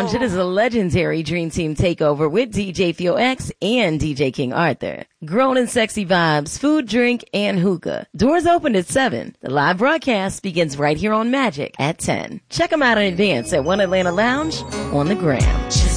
Lounge, it is a legendary Dream Team takeover with DJ Theo X and DJ King Arthur. Grown and sexy vibes, food, drink, and hookah. Doors open at 7. The live broadcast begins right here on Magic at 10. Check them out in advance at One Atlanta Lounge on the gram.